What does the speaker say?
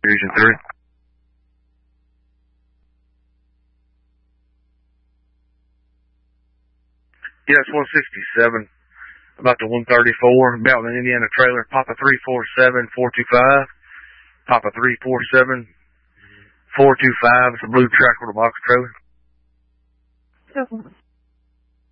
Fusion 3. Yes, 167. About the 134. Belton, Indiana trailer. Papa 347425. Papa 347425. It's a blue track with a box trailer.